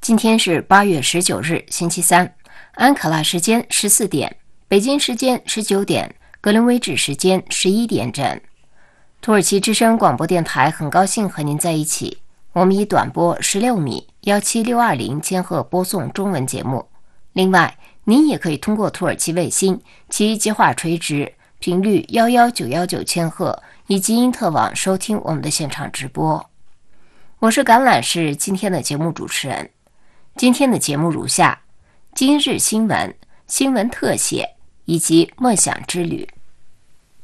今天是8月19日，星期三，安卡拉时间14点，北京时间19点，格林威治时间11点整。土耳其之声广播电台很高兴和您在一起。我们以短波16米17620千赫播送中文节目。另外，您也可以通过土耳其卫星其极化垂直频率11919千赫以及因特网收听我们的现场直播。我是橄榄市今天的节目主持人。今天的节目如下：今日新闻、新闻特写以及梦想之旅。